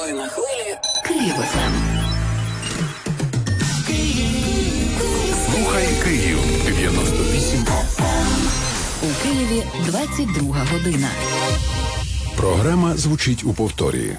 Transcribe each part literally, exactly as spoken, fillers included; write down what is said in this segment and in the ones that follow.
На хвилі Київ еф ем. Слухай Київ дев'яносто вісім. У Києві двадцять друга година. Програма звучить у повторі.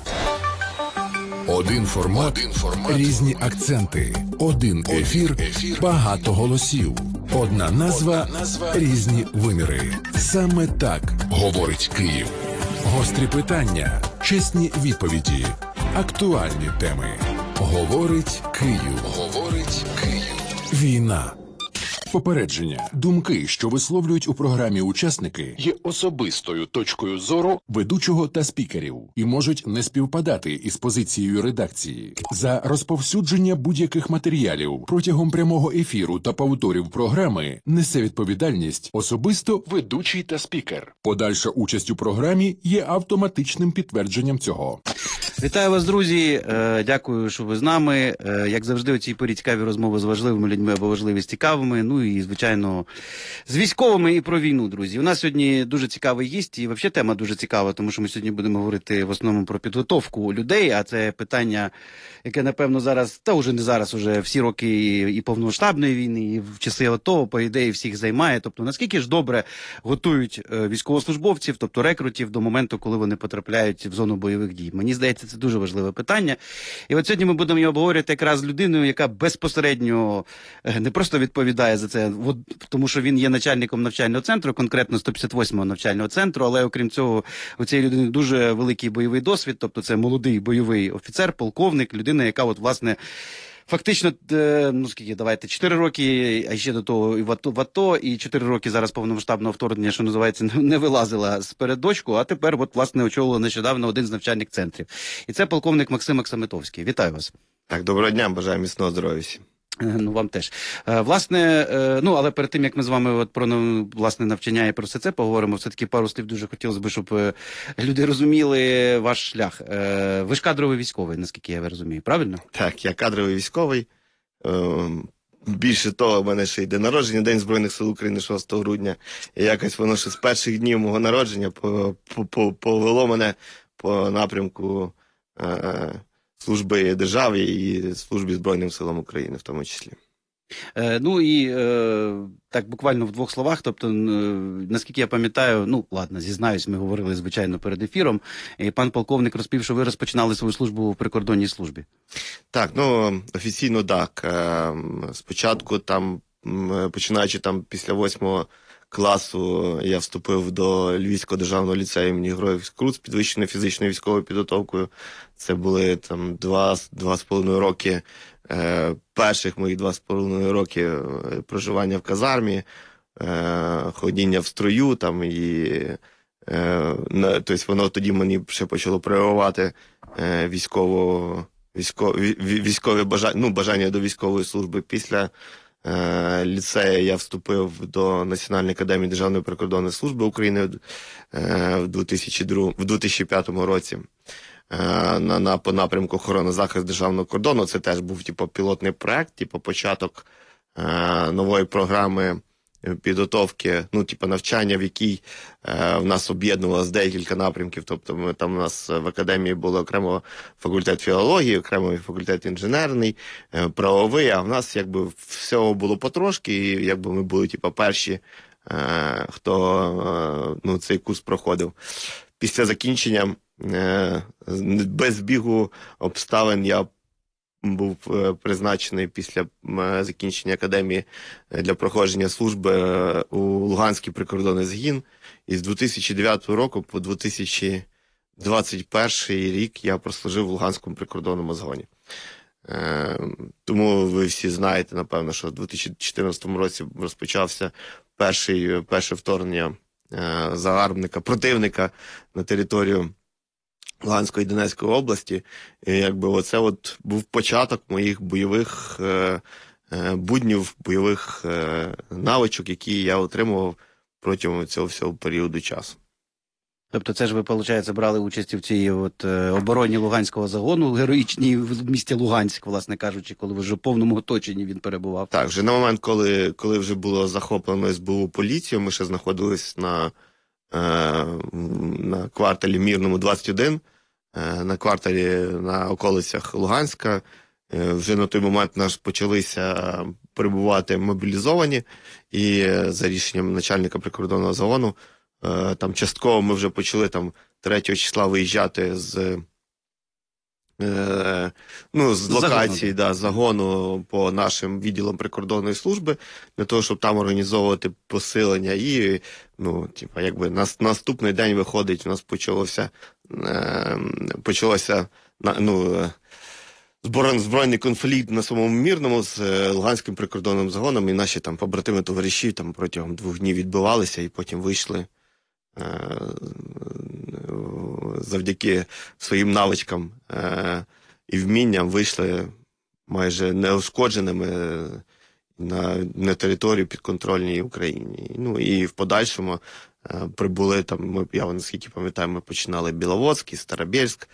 Один формат, Один формат, різні акценти, один ефір, ефір, багато голосів, одна назва, назва, різні виміри. Саме так говорить Київ. Гострі питання, чесні відповіді, актуальні теми. Говорить Київ. Говорить Київ. Війна. Попередження. Думки, що висловлюють у програмі учасники, є особистою точкою зору ведучого та спікерів і можуть не співпадати із позицією редакції. За розповсюдження будь-яких матеріалів протягом прямого ефіру та повторів програми несе відповідальність особисто ведучий та спікер. Подальша участь у програмі є автоматичним підтвердженням цього. Вітаю вас, друзі. Дякую, що ви з нами. Як завжди, у цій порі цікаві розмови з важливими людьми або важливі з цікавими. Ну і, звичайно, з військовими і про війну, друзі. У нас сьогодні дуже цікавий гість і взагалі тема дуже цікава, тому що ми сьогодні будемо говорити в основному про підготовку людей, а це питання, яке, напевно, зараз, та вже не зараз, уже всі роки і повномасштабної війни, і в часи АТО, по ідеї, всіх займає. Тобто, наскільки ж добре готують військовослужбовців, тобто рекрутів, до моменту, коли вони потрапляють в зону бойових дій. Мені здається, це дуже важливе питання. І от сьогодні ми будемо його обговорювати якраз з людиною, яка безпосередньо не просто відповідає за це, от, тому що він є начальником навчального центру, конкретно сто п'ятдесят восьмого навчального центру, але окрім цього, у цієї людини дуже великий бойовий досвід, тобто це молодий бойовий офіцер, полковник, людина, яка от, власне, фактично, ну скільки, давайте, чотири роки, а ще до того і в АТО, в АТО, і чотири роки зараз повномасштабного вторгнення, що називається, не вилазила з передочку, а тепер, от, власне, очолила нещодавно один з навчальних центрів. І це полковник Максим Оксаметовський. Вітаю вас. Так, доброго дня, бажаю міцного здоров'я всім. Ну, вам теж. Власне, ну, але перед тим, як ми з вами от про, власне, навчання і про все це поговоримо, все-таки пару слів дуже хотілося б, щоб люди розуміли ваш шлях. Ви ж кадровий військовий, наскільки я розумію, правильно? Так, я кадровий військовий. Більше того, в мене ще й день народження, День Збройних сил України шостого грудня. І якось воно ще з перших днів мого народження повело мене по напрямку служби держави і службі Збройним силам України в тому числі. Е, ну і е, так буквально в двох словах, тобто, е, наскільки я пам'ятаю, ну ладно, зізнаюсь, ми говорили, звичайно, перед ефіром, і пан полковник розповів, що ви розпочинали свою службу в прикордонній службі. Так, ну, офіційно так. Е, спочатку там, починаючи там після восьмого класу, я вступив до Львівського державного ліцею імені Героїв Крут з підвищеною фізичною військовою підготовкою. Це були там два, два з половиною роки, е, перших моїх два з половиною роки проживання в казармі, е, ходіння в строю, там і е, на, тобто воно тоді мені ще почало проявувати е, військово, військові, військові бажання, ну, бажання до військової служби. Після е, ліцею я вступив до Національної академії Державної прикордонної служби України е, в, дві тисячі другому, в дві тисячі п'ятому році. На, на, по напрямку охорони захисту державного кордону. Це теж був типу, пілотний проект, типу, початок е, нової програми підготовки, ну, типу, навчання, в якій е, в нас об'єднувалось декілька напрямків. Тобто ми, там у нас в академії було окремо факультет філології, окремо факультет інженерний, е, правовий, а в нас якби всього було потрошки, і якби ми були типу, перші, е, хто е, ну, цей курс проходив. Після закінчення без збігу обставин я був призначений після закінчення академії для проходження служби у Луганський прикордонний загін. І з дві тисячі дев'ятого року по дві тисячі двадцять перший рік я прослужив в Луганському прикордонному загоні. Тому ви всі знаєте, напевно, що в дві тисячі чотирнадцятому році розпочався перший, перше вторгнення загарбника, противника на територію Луганської і Донецької області. І якби оце от був початок моїх бойових е, е, буднів, бойових е, навичок, які я отримував протягом цього всього періоду часу. Тобто це ж ви, виходить, брали участь в цій от, е, обороні Луганського загону, героїчній в місті Луганськ, власне кажучи, коли вже в повному оточенні він перебував. Так, вже на момент, коли, коли вже було захоплено ес бе у поліцію, ми ще знаходились на, е, на кварталі Мірному двадцять один, на кварталі на околицях Луганська. Вже на той момент наш почалися перебувати мобілізовані, і за рішенням начальника прикордонного загону, там частково ми вже почали там третього числа виїжджати з, ну, з локації, да, загону по нашим відділам прикордонної служби, для того, щоб там організовувати посилення. І, ну, типу, якби на наступний день виходить, у нас почалося, почалося, ну, збройний конфлікт на самому Мирному з Луганським прикордонним загоном, і наші там побратими-товариші там протягом двох днів відбивалися і потім вийшли е- завдяки своїм навичкам е- і вмінням вийшли майже неушкодженими на, на територію підконтрольній Україні. Ну і в подальшому е- прибули там, ми, я наскільки пам'ятаю, ми починали Біловодськ, Старобєльськ,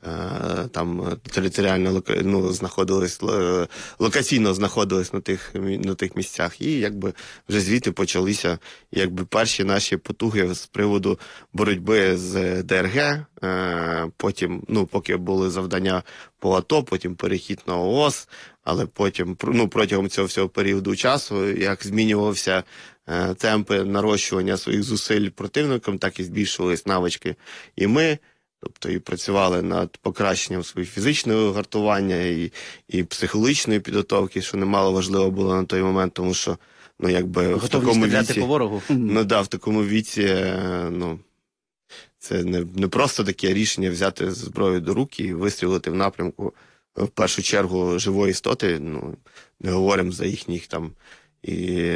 там територіально, ну, знаходились, локаційно знаходились на тих, на тих місцях, і якби вже звідти почалися якби перші наші потуги з приводу боротьби з ДРГ, потім, ну, поки були завдання по АТО, потім перехід на ООС, але потім, ну, протягом цього всього періоду часу, як змінювався темпи нарощування своїх зусиль противником, так і збільшувались навички і ми. Тобто і працювали над покращенням своєї фізичного гартування і, і психологічної підготовки, що немало важливо було на той момент, тому що, ну, якби в такому віці, по ворогу. Ну, да, в такому віці, ну, це не, не просто таке рішення взяти зброю до рук і вистрілити в напрямку, в першу чергу, живої істоти, ну, не говоримо за їхніх там і...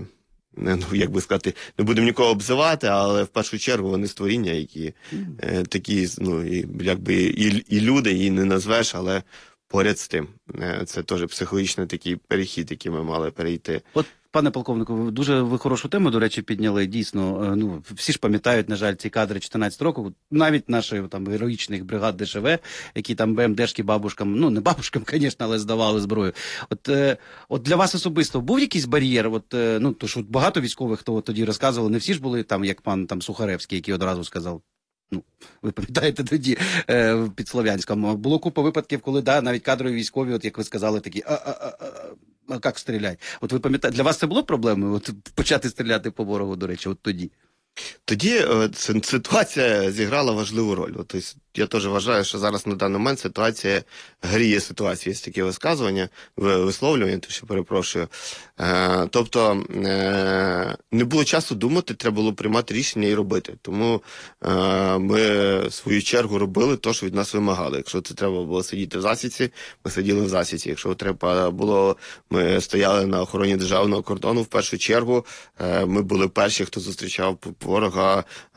Ну, як би сказати, не будемо нікого обзивати, але в першу чергу вони створіння, які е, такі, ну, і, якби і, і люди, і не назвеш, але поряд з тим. Е, це теж психологічний такий перехід, який ми мали перейти. От, пане полковнику, ви дуже ви хорошу тему, до речі, підняли. Дійсно, ну, всі ж пам'ятають, на жаль, ці кадри чотирнадцятого року, навіть наших там героїчних бригад ДШВ, які там БМДшки бабушкам, ну, не бабушкам, звісно, але здавали зброю. От, е, от для вас особисто був якийсь бар'єр? От, е, ну, то, що багато військових, хто тоді розказували, не всі ж були там, як пан там Сухаревський, який одразу сказав, ну, ви пам'ятаєте тоді, е, під Слов'янськом. Було купа випадків, коли, да, навіть кадрові військові, от як ви сказали, такі, а, а, а, а як стріляти? От ви пам'ятаєте, для вас це було проблемою, от почати стріляти по ворогу, до речі, от тоді? Тоді е, ситуація зіграла важливу роль. Тобто, я теж вважаю, що зараз на даний момент ситуація гріє ситуацію. Є таке висказування, висловлювання, то що перепрошую. Е, тобто, е, не було часу думати, треба було приймати рішення і робити. Тому е, ми в свою чергу робили те, що від нас вимагали. Якщо це треба було сидіти в засідці, ми сиділи в засідці. Якщо треба було, ми стояли на охороні державного кордону, в першу чергу е, ми були перші, хто зустрічав ворога е,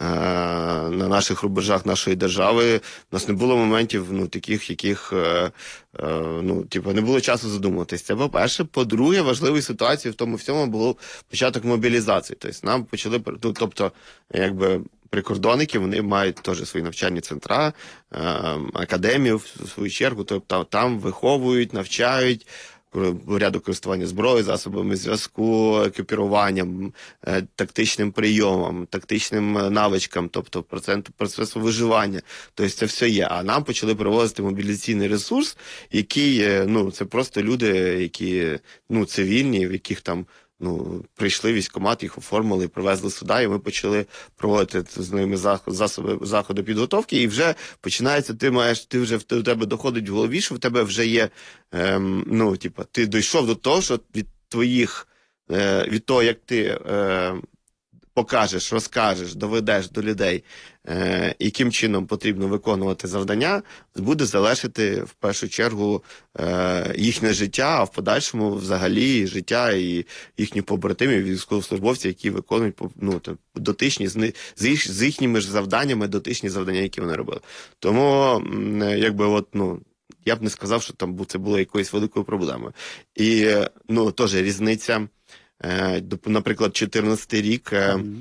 на наших рубежах нашої держави. У нас не було моментів, ну, таких, яких, е, е, ну, типу, не було часу задумуватись. Це, по-перше. По-друге, важливою ситуацією в тому всьому був початок мобілізації. Тобто нам почали, ну, тобто, якби, прикордонники, вони мають теж свої навчальні центра, е, академію, в свою чергу, тобто там виховують, навчають, порядок користування зброєю, засобами зв'язку, екіпіруванням, тактичним прийомом, тактичним навичкам, тобто проценту процесу виживання. Тобто це все є. А нам почали привозити мобілізаційний ресурс, який, ну, це просто люди, які, ну, цивільні, в яких там, ну, прийшли військкомат, їх оформили і привезли сюди, і ми почали проводити з ними засоби, заходи підготовки, і вже починається, ти маєш, ти вже, в тебе доходить в голові, що в тебе вже є, ем, ну, типа, ти дійшов до того, що від твоїх, е, від того, як ти е, покажеш, розкажеш, доведеш до людей, е, яким чином потрібно виконувати завдання, буде залежати в першу чергу е, їхнє життя, а в подальшому взагалі життя і їхніх побратимів, військовослужбовців, які виконують, ну, дотичні з, з, їх, з їхніми ж завданнями, дотичні завдання, які вони робили. Тому, якби, от, ну, я б не сказав, що там це було якоюсь великою проблемою. І, ну, теж різниця, е, наприклад, чотирнадцятий рік, е,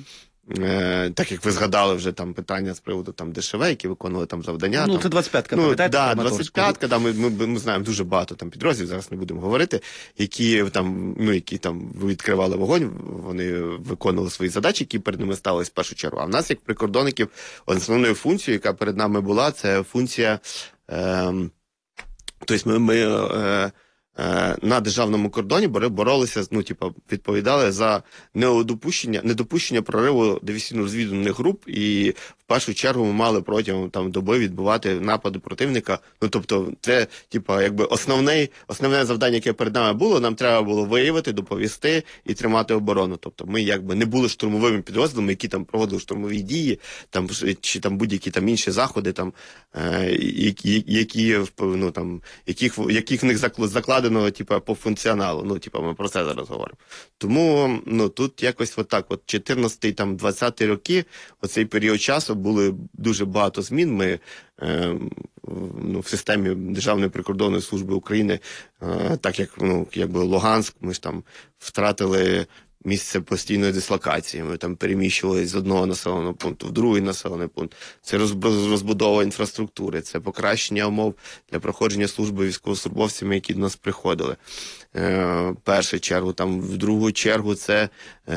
Е, так як ви згадали вже там питання з приводу там ДШВ, які виконували там завдання. Ну, там, це двадцять п'ятка, ну, пам'ятаєте? Да, двадцять п'ятка, да, ми, ми, ми знаємо дуже багато там підрозділів, зараз не будемо говорити, які там, ну, які там відкривали вогонь, вони виконували свої задачі, які перед ними ставились в першу чергу. А в нас, як прикордонників, основною функцією, яка перед нами була, це функція, е, тобто ми, ми е, на державному кордоні боролися, ну, типу, відповідали за недопущення, недопущення прориву диверсійно-розвідувальних груп, і в першу чергу ми мали протягом там доби відбувати напади противника. Ну, тобто, це, типу, якби основне, основне завдання, яке перед нами було, нам треба було виявити, доповісти і тримати оборону. Тобто, ми якби не були штурмовими підрозділами, які там проводили штурмові дії, там чи там будь-які там інші заходи, там е, які, які ну там яких яких в них закладено, типа, по функціоналу. Ну, типа, ми про це зараз говоримо. Тому, ну, тут якось отак, от чотирнадцятий, там, двадцятий роки, оцей період часу були дуже багато змін. Ми е, ну, в системі Державної прикордонної служби України, е, так як, ну, якби Луганськ, ми ж там втратили місце постійної дислокації. Ми там переміщувалися з одного населеного пункту в другий населений пункт. Це розбудова інфраструктури, це покращення умов для проходження служби військовослужбовцями, які до нас приходили. Е, в першу чергу, там, в другу чергу це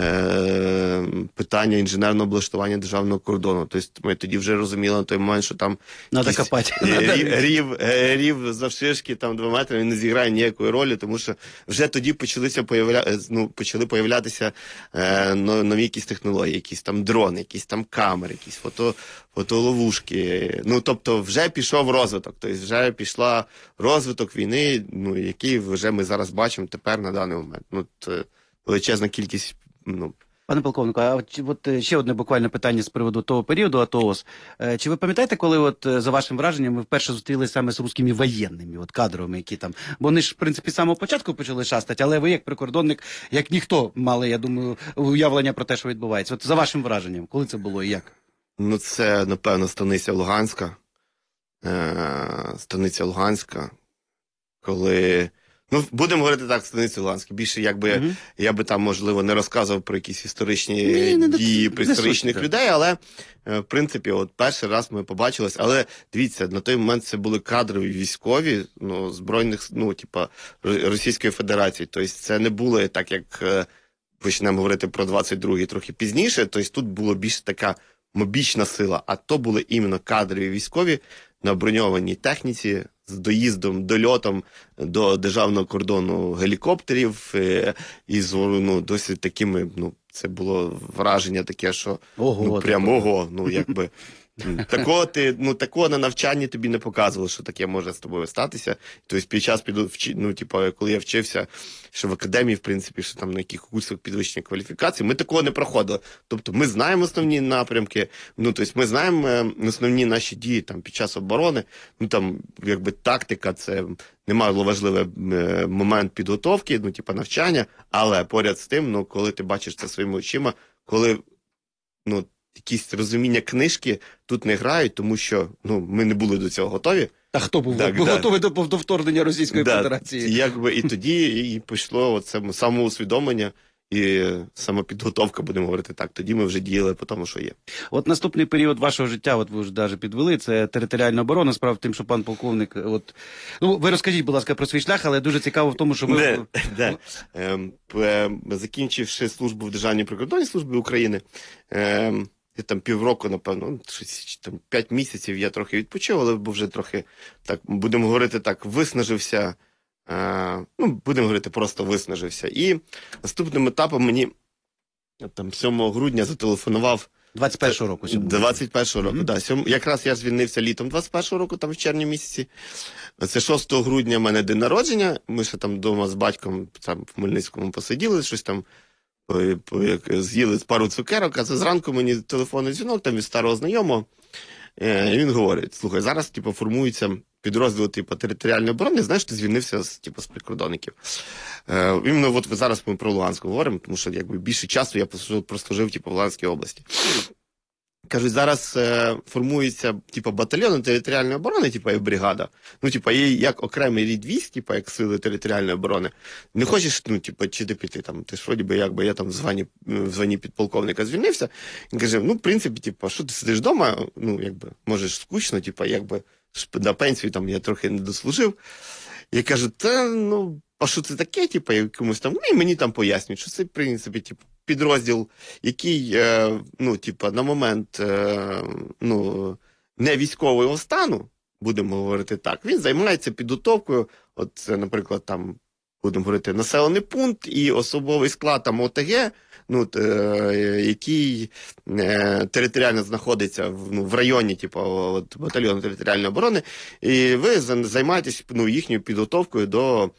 е, питання інженерного облаштування державного кордону. Тобто ми тоді вже розуміли на той момент, що там Надо копати. Рів, рів, рів завширшки там два метри, він не зіграє ніякої ролі, тому що вже тоді почалися появля... ну, почали появлятися е, нові якісь технології, якісь там дрони, якісь там камери, якісь фото, фотоловушки. Ну, тобто вже пішов розвиток, тобто вже пішла розвиток війни, ну, який вже ми зараз бачимо тепер на даний момент. Ну, це величезна кількість, ну, Пане полковнику, а от, от ще одне буквально питання з приводу того періоду АТО-ООС. Чи ви пам'ятаєте, коли, от, за вашим враженням, ви вперше зустрілися саме з русскими воєнними, от кадровими, які там, бо вони ж, в принципі, з самого початку почали шастати, але ви, як прикордонник, як ніхто, мали, я думаю, уявлення про те, що відбувається. От за вашим враженням, коли це було і як? Ну, це, напевно, станиця Луганська. Е, станиця Луганська, коли... Ну, будемо говорити так, станиці Луганська. Більше, якби, uh-huh. я би там, можливо, не розказував про якісь історичні не, не, дії не, історичних не людей, але, в принципі, от перший раз ми побачились. Але, дивіться, на той момент це були кадрові військові, ну, збройних, ну, типа, Російської Федерації. Тобто це не було так, як почнемо говорити про двадцять другий трохи пізніше. Тобто тут була більш така мобічна сила, а то були іменно кадрові військові на броньованій техніці, з доїздом, дольотом до державного кордону гелікоптерів і з, ну, досить такими, ну, це було враження таке, що ого, ну, прямо ого, ну, якби, такого ти, ну, такого на навчанні тобі не показували, що таке може з тобою статися. Тобто під час, піду, ну, типу, коли я вчився, що в академії, в принципі, що там на яких курсах підвищення кваліфікації, ми такого не проходили. Тобто ми знаємо основні напрямки, ну, тобто ми знаємо основні наші дії там під час оборони, ну, там, якби тактика, це немало важливий момент підготовки, ну, типу, навчання, але поряд з тим, ну, коли ти бачиш це своїми очима, коли, ну, якісь розуміння книжки тут не грають, тому що, ну, ми не були до цього готові. А хто був, так, був да. готовий до, до вторгнення Російської да, Федерації? Якби, і тоді і пішло оце самоусвідомлення і самопідготовка, будемо говорити так. Тоді ми вже діяли по тому, що є. От наступний період вашого життя, от ви вже навіть підвели, це територіальна оборона. Справа в тим, що пан полковник, от, ну, ви розкажіть, будь ласка, про свій шлях, але дуже цікаво в тому, що ви... Не, не. Ем, закінчивши службу в Державній прикордонній службі України, ем, я там півроку, напевно, там п'ять місяців я трохи відпочив, але був вже трохи, так, будемо говорити так, виснажився, е, ну, будемо говорити, просто виснажився. І наступним етапом мені там сьомого грудня зателефонував. двадцять першого року. двадцять першого року, так. Mm-hmm. Да, якраз я звільнився літом двадцять першого року, там в червні місяці. Це шостого грудня в мене день народження, ми ще там вдома з батьком там в Хмельницькому посиділи, щось там, з'їли пару цукерок, а це зранку мені телефонний дзвінок там від старого знайомого, і він говорить: слухай, зараз типу, формується підрозділ типу, територіальної оборони, знаєш, ти звільнився з, типу, з прикордонників. Е, іменно от зараз ми про Луганськ говоримо, тому що якби більше часу я просто жив типу, в Луганській області. Кажуть, зараз е, формується, типу, батальйон територіальної оборони, типу, і бригада. Ну, типу, є як окремий рід військ, типу, як сили територіальної оборони. Не хочеш, ну, типу, чи ти піти, там, ти ж, вроді би, якби, я там в званні, в званні підполковника звільнився. Він каже, ну, в принципі, типу, що ти сидиш вдома, ну, якби, можеш скучно, типу, якби, на пенсію, там, я трохи не дослужив. Я кажу, та, ну, а що це таке, типу, якомусь там, ну, і мені там пояснюють, що це, в принципі, типу, підрозділ, який, е, ну, типу, на момент, е, ну, не військового стану, будемо говорити так, він займається підготовкою, от, це, наприклад, там, будемо говорити, населений пункт і особовий склад, там, ОТГ, ну, е, який е, територіально знаходиться в, ну, в районі, типу, от, батальйону територіальної оборони, і ви займаєтесь, ну, їхньою підготовкою до,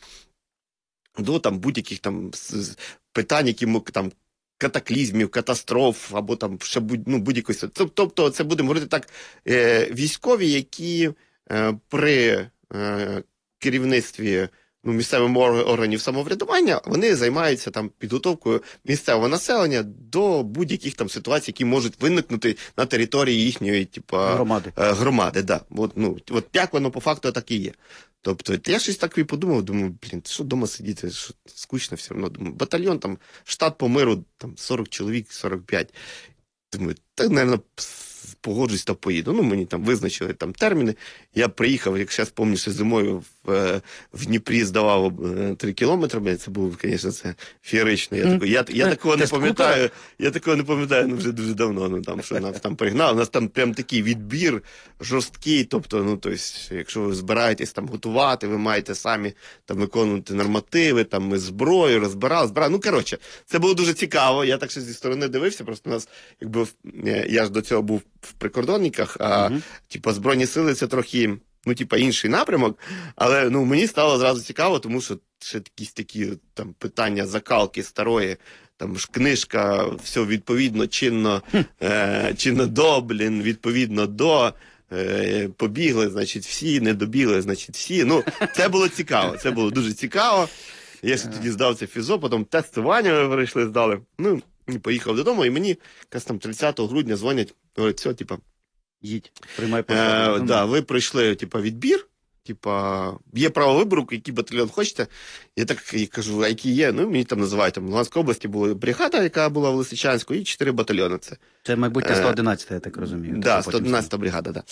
до там, будь-яких там питань, які там, катаклізмів, катастроф, або там ще будь, ну, будь-якось. Тобто, це, будемо говорити так, е, військові, які е, при е, керівництві, ну, місцевих органів самоврядування, вони займаються там підготовкою місцевого населення до будь-яких там ситуацій, які можуть виникнути на території їхньої, типу, громади. Е, громади, да. От, ну, от як воно по факту так і є. Тобто, я щось так і подумав, думаю, блін, що вдома сидіти, що скучно все одно. Думаю, батальйон, там, штат по миру, там, сорок чоловік, сорок п'ять. Думаю, так, мабуть, погоджусь та поїду. Ну, мені там визначили там терміни. Я приїхав, як зараз пам'ятаю, що зимою в, в Дніпрі здавав три кілометри. Це було, звісно, це феєрично. Я, mm. я, я такого не пам'ятаю. Я такого не пам'ятаю, ну, вже дуже давно. Ну, там, що нас там пригнали. У нас там прям такий відбір жорсткий. Тобто, ну, тобто, якщо ви збираєтесь там готувати, ви маєте самі там виконувати нормативи, там ми зброю розбирали, збирали. Ну, коротше, це було дуже цікаво. Я так ще зі сторони дивився, просто у нас, якби, я ж до цього був в прикордонниках, а, mm-hmm. типу, Збройні сили це трохи, ну, типу, інший напрямок, але, ну, мені стало зразу цікаво, тому що ще якісь такі там питання закалки старої, там ж книжка, все відповідно, чинно, е, чинно до, блін, відповідно до, е, побігли, значить, всі, не добігли, значить, всі. Ну, це було цікаво, це було дуже цікаво. Я ще тоді здав це фізо, потім тестування ми прийшли, здали. Ну, і поїхав додому, і мені, якось там тридцятого грудня дзвонять, говорять, все, типа, їдь, приймай посаду. Е, да, ви пройшли, типа, відбір, типа, є право вибору, який батальйон хочете. Я так і кажу, а які є? Ну, мені там називають, там, в Луганській області була бригада, яка була в Лисичанську, і чотири батальйони. Це, це майбутнє сто одинадцята, я так розумію. Так, да, сто одинадцята бригада, так. Да.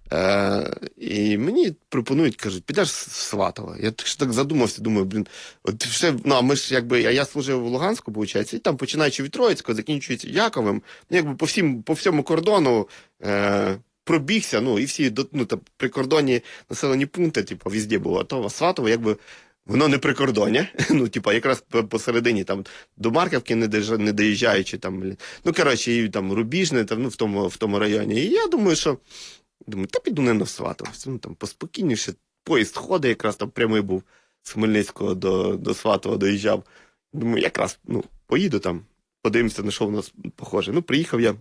Е, і мені пропонують, кажуть, підеш в Сватово. Я так, так задумався, думаю, блін, от все, ну, а ми ж, якби, а я служив в Луганську, виходить, і там, починаючи від Троїцького, закінчується Яковим, якби по всім, по всьому кордону е, пробігся, ну, і всі, ну, там, прикордонні населені пункти, типу, везде було, а то Сватово, якби, воно не прикордоння, ну, типу, якраз посередині, там, до Марківки не, не доїжджаючи, там, блін, ну, коротше, і там Рубіжне, там, ну, в тому, в тому районі, і я думаю, що Думаю, та піду не на Сватово, ну, там поспокійніше, поїзд ходить, якраз там прямий був з Хмельницького до, до Сватова доїжджав. Думаю, якраз, ну, поїду там, подивимося, на що в нас похоже. Ну, приїхав я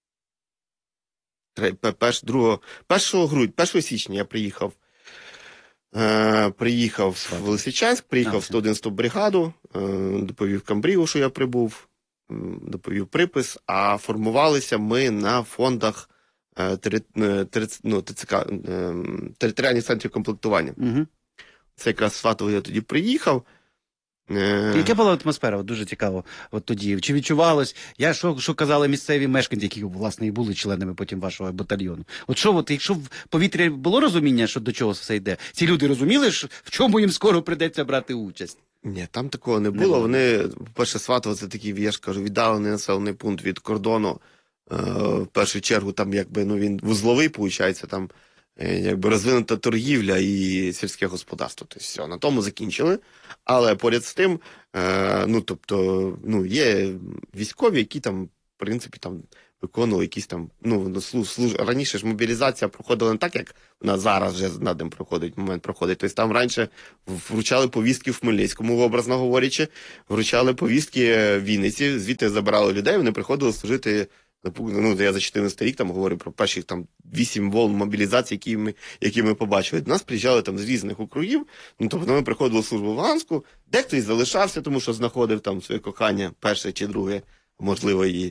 першого грудня, першого січня я приїхав, е, приїхав в Лисичанськ, приїхав в сто одинадцяту бригаду, е, доповів Камбрію, що я прибув, доповів припис, а формувалися ми на фондах Тери, тери, ну, ТЦК, територіальних центрів комплектування. Угу. Це якраз Сватово я тоді приїхав. Яка була атмосфера? От дуже цікаво. От тоді. Чи відчувалось? Я що, що казали місцеві мешканці, які, власне, і були членами потім вашого батальйону? От що, от, якщо в повітрі було розуміння, що до чого все йде? Ці люди розуміли, що, в чому їм скоро прийдеться брати участь? Ні, там такого не було. Не було. Вони, по-перше, Сватово це такий, я ж кажу, віддалений населений пункт від кордону. В першу чергу там, якби, ну, він вузловий, виходить, там, якби, розвинута торгівля і сільське господарство. Тобто все, на тому закінчили. Але поряд з тим, ну, тобто, ну, є військові, які там, в принципі, там, виконували якісь там, ну, служ... раніше ж мобілізація проходила не так, як вона зараз вже над ним проходить, момент проходить. Тобто там раніше вручали повістки в Хмельницькому, образно говорячи, вручали повістки в Вінниці, звідти забирали людей, вони приходили служити. Ну, я за чотирнадцятий рік там говорю про перші там вісім волн мобілізації, які ми, які ми побачили. До нас приїжджали там з різних округів, ну, тобто ми приходили в службу в Луганську, дехто і залишався, тому що знаходив там своє кохання, перше чи друге, можливо, і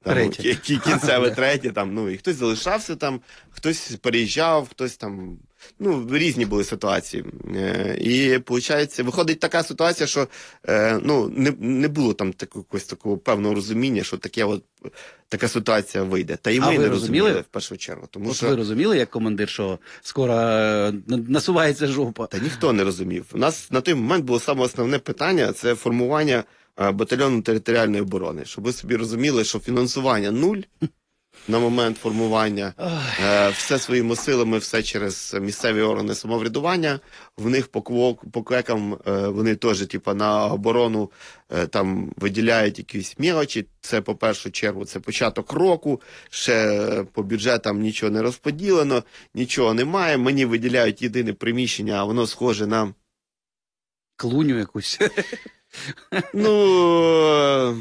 там, Третє. кі- кі- кінцеве третє, там, ну, і хтось залишався там, хтось переїжджав, хтось там, ну, різні були ситуації. Е, І, виходить, виходить така ситуація, що, е, ну, не, не було там такого, якогось такого певного розуміння, що таке от, така ситуація вийде. Та і А ми ви не розуміли? розуміли в першу чергу. Тому От що... ви розуміли, як командир, що скоро е, насувається жопа? Та ніхто не розумів. У нас на той момент було саме основне питання – це формування е, батальйону територіальної оборони. Щоб ви собі розуміли, що фінансування нуль на момент формування, е, все своїми силами, все через місцеві органи самоврядування. В них по, квок, по квекам е, вони теж типу, на оборону е, там виділяють якісь мелочі. Це по першу чергу, це початок року, ще по бюджетам нічого не розподілено, нічого немає. Мені виділяють єдине приміщення, а воно схоже на... Клуню якусь. Ну...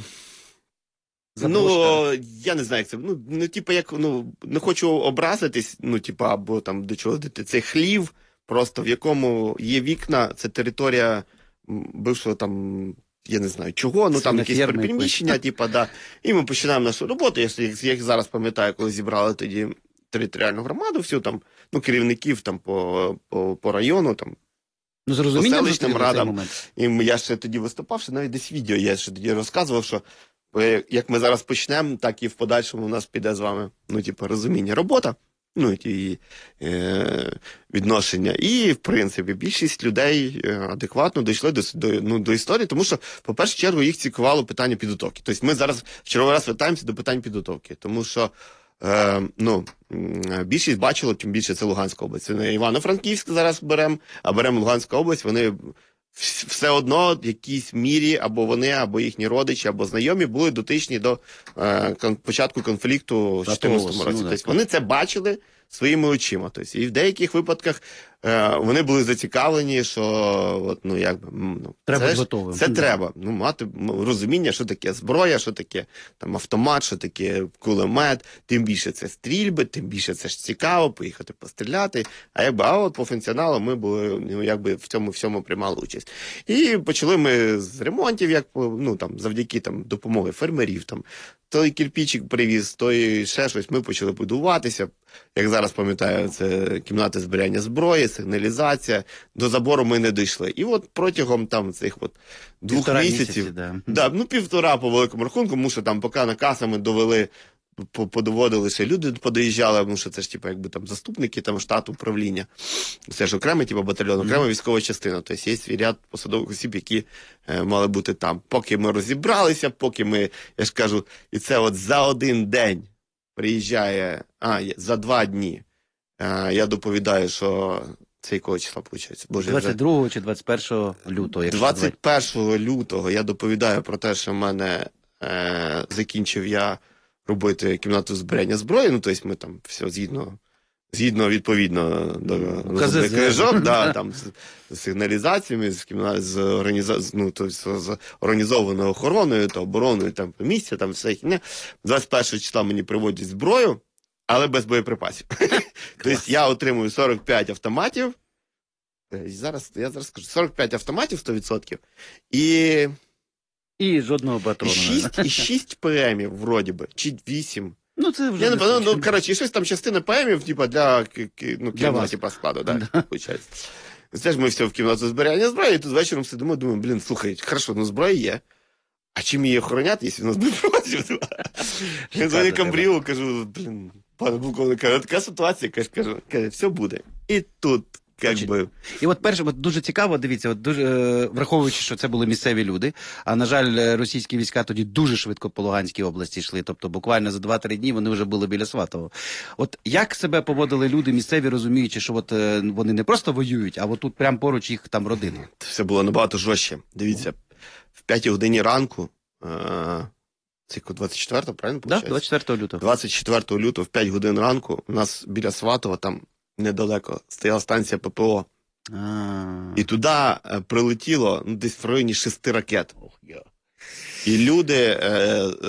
Заброшка. Ну, я не знаю, як це. Ну, ну, типу, як, ну, не хочу образитись, ну, типу, або там до чого дити. Це хлів, просто в якому є вікна, це територія м, бившого там, я не знаю чого, ну там якісь Свиноферми приміщення, типу, да. І ми починаємо нашу роботу. Я, як, як зараз пам'ятаю, коли зібрали тоді територіальну громаду, всю там, ну, керівників там по, по, по району, там, Ну, з розумінням селищним зустріли цей радам. момент. І я ще тоді виступав, що навіть десь відео я ще тоді розказував, що е, як ми зараз почнемо, так і в подальшому у нас піде з вами, ну, типу, розуміння, робота, ну, і е, відношення. І, в принципі, більшість людей е, адекватно дійшли до, до, ну, до історії, тому що, по першу чергу, їх цікавило питання підготовки. Тобто ми зараз в черговий раз вертаємося до питань підготовки, тому що Е, ну, більшість бачило, тим більше це Луганська область. Це не Івано-Франківськ зараз беремо, а беремо Луганську область, вони все одно в якійсь мірі, або вони, або їхні родичі, або знайомі були дотичні до е, кон, початку конфлікту в чотирнадцятому році. Ну, тобто вони це бачили своїми очима. Тобто, і в деяких випадках е, вони були зацікавлені, що от, ну, якби, ну, Треба це, ж, готовим. це треба ну, мати розуміння, що таке зброя, що таке там, автомат, що таке кулемет, тим більше це стрільби, тим більше це ж цікаво, поїхати постріляти. А якби, а от по функціоналу ми були, ну, якби в цьому всьому приймали участь. І почали ми з ремонтів, як, ну, там, завдяки там, допомоги фермерів, там, той кирпичик привіз, той ще щось, ми почали будуватися. Як зараз пам'ятаю, це кімнати зберігання зброї, сигналізація. До забору ми не дійшли. І от протягом там цих от двох Півтора місяців, місяці, да. Да, ну півтора по великому рахунку, тому що там поки на касами довели, подоводили, ще люди подоїжджали, тому що це ж типу, якби там заступники там штату управління. Це ж окремий типу, батальйон, окрема військова частина. Тобто є свій ряд посадових осіб, які е, мали бути там. Поки ми розібралися, поки ми, я ж кажу, і це от за один день приїжджає, а, за два дні, е, я доповідаю, що це якого числа, виходить? Боже, я вже- двадцять другого чи двадцять першого лютого. якщо двадцять першого лютого я доповідаю про те, що в мене е, закінчив я робити кімнату зберігання зброї. Ну, тобто ми там все згідно, згідно відповідно до розробних книжок, да, там з, з сигналізаціями, з кімнат, з, організа... ну, тобто, з організованою охороною та обороною там місця, там все хіня. двадцять першого числа мені приводять зброю, але без боєприпасів. Тобто я отримую сорок п'ять автоматів. Зараз, я зараз скажу, сорок п'ять автоматів сто відсотків і, І жодного і патрона. шість, і шість ПМів, вроді би, чи вісім. Ну, це вже... Я не не пам'ятаю, ну, точно. коротше, і щось там частина ПМів, типа, для, к- к- ну, керівного, вас. типа, складу, да, виходить. Це ж ми все в кімнату зберігання зброї, і тут вечором сидимо, думаємо, блін, слухай, хорошо, ну зброя є. А чим її охороняти, якщо в нас боєприпасів? Я дзвоню Камбрілу, кажу, блін, пане полковник, каже, така ситуація, каже, кажу, каже, все буде. І тут, як Значить, би, І от перше, от дуже цікаво, дивіться, от дуже, е, враховуючи, що це були місцеві люди, а на жаль, е, російські війська тоді дуже швидко по Луганській області йшли, тобто буквально за два-три дні вони вже були біля Сватового. От як себе поводили люди місцеві, розуміючи, що от е, вони не просто воюють, а от тут прямо поруч їх там родини? все було набагато жорстче. Дивіться, в п'ятій годині ранку, е, це двадцять четвертого, правильно? Да, виходить? двадцять четвертого лютого. двадцять четвертого лютого в п'ять годин ранку у нас біля Сватова, там недалеко, стояла станція ППО. А. І туди е, прилетіло ну, десь в районі шести ракет. Ох, я. І люди е,